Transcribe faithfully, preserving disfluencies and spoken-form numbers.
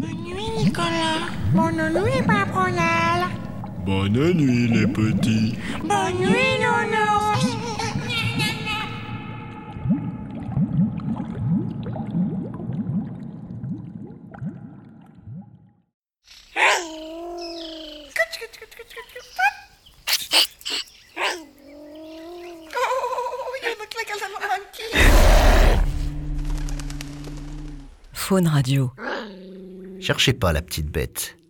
Bonne nuit, Nicolas. Bonne nuit, Papoyal. Bonne nuit, les petits. Bonne nuit, Nounours. Faune Radio. Cherchez pas la petite bête.